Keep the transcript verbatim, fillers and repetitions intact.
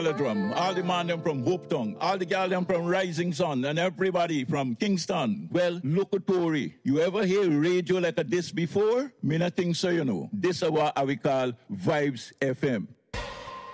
Drum, all the man them from Hope Town, all the gal them from Rising Sun, and everybody from Kingston. Well, look at Tory. You ever hear radio like a this before? Me not think so, you know. This is what we call Vibes F M.